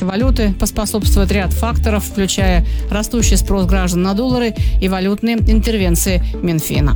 российской валюты поспособствует ряд факторов, включая растущий спрос граждан на доллары и валютные интервенции Минфина.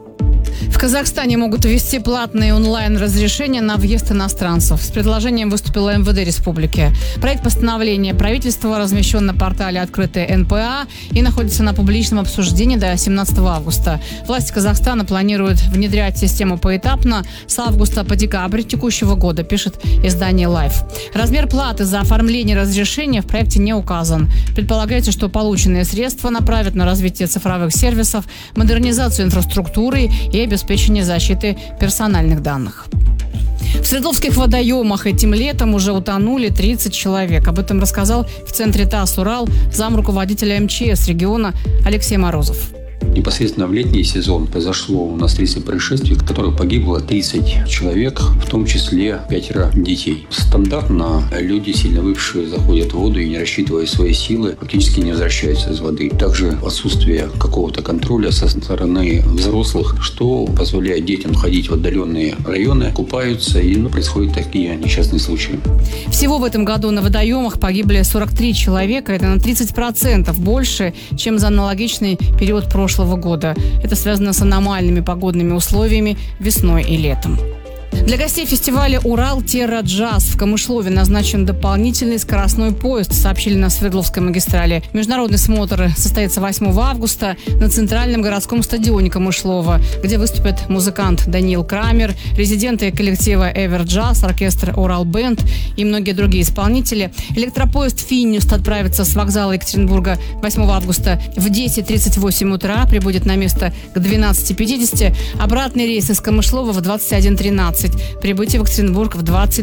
В Казахстане могут ввести платные онлайн-разрешения на въезд иностранцев. С предложением выступила МВД республики. Проект постановления правительства размещен на портале «Открытая НПА» и находится на публичном обсуждении до 17 августа. Власти Казахстана планируют внедрять систему поэтапно с августа по декабрь текущего года, пишет издание Life. Размер платы за оформление разрешения в проекте не указан. Предполагается, что полученные средства направят на развитие цифровых сервисов, модернизацию инфраструктуры и обеспечение защиты персональных данных. В Свердловских водоемах этим летом уже утонули 30 человек. Об этом рассказал в центре ТАСС «Урал» замруководителя МЧС региона Алексей Морозов. Непосредственно в летний сезон произошло у нас 30 происшествий, в которых погибло 30 человек, в том числе 5 детей. Стандартно люди, сильно выпившие, заходят в воду и, не рассчитывая свои силы, фактически не возвращаются из воды. Также отсутствие какого-то контроля со стороны взрослых, что позволяет детям ходить в отдаленные районы, купаются, и происходят такие несчастные случаи. Всего в этом году на водоемах погибли 43 человека. Это на 30% больше, чем за аналогичный период прошлого года. Это связано с аномальными погодными условиями весной и летом. Для гостей фестиваля «Урал-Джаз» в Камышлове назначен дополнительный скоростной поезд, сообщили на Свердловской магистрали. Международный смотр состоится 8 августа на Центральном городском стадионе Камышлова, где выступят музыкант Даниил Крамер, резиденты коллектива «Эверджаз», оркестр «Урал-Бенд» и многие другие исполнители. Электропоезд «Финист» отправится с вокзала Екатеринбурга 8 августа в 10:38 утра, прибудет на место к 12:50. Обратный рейс из Камышлова в 21:13. Прибытие в Екатеринбург в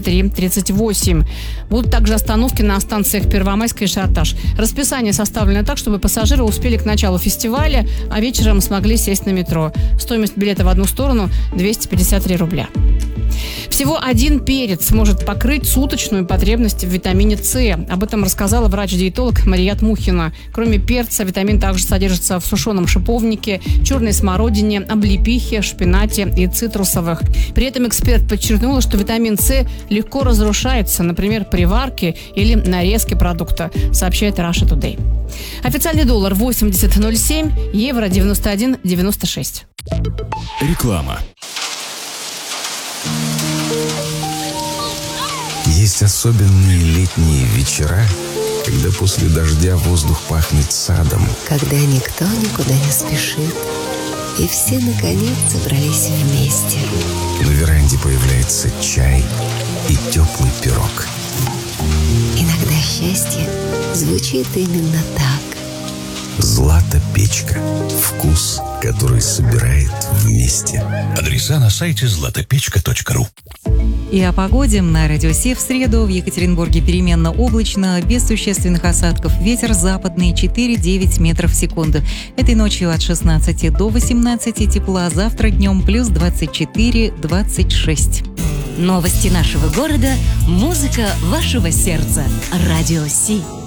23:38. Будут также остановки на станциях Первомайская и Шарташ. Расписание составлено так, чтобы пассажиры успели к началу фестиваля, а вечером смогли сесть на метро. Стоимость билета в одну сторону – 253 рубля. Всего один перец может покрыть суточную потребность в витамине С. Об этом рассказала врач-диетолог Марият Мухина. Кроме перца, витамин также содержится в сушеном шиповнике, черной смородине, облепихе, шпинате и цитрусовых. При этом эксперт подчеркнула, что витамин С легко разрушается, например, при варке или нарезке продукта, сообщает Russia Today. Официальный доллар 80.07, евро 91.96. Реклама. Есть особенные летние вечера, когда после дождя воздух пахнет садом. Когда никто никуда не спешит, и все наконец собрались вместе. На веранде появляется чай и теплый пирог. Иногда счастье звучит именно так. Злата-печка. Вкус, который собирает вместе. Адреса на сайте zlatopechka.ru. И о погоде на Радио Си в среду. В Екатеринбурге переменно облачно, без существенных осадков. Ветер западный 4-9 метров в секунду. Этой ночью от 16 до 18 тепла, завтра днем плюс 24-26. Новости нашего города, музыка вашего сердца. Радио Си.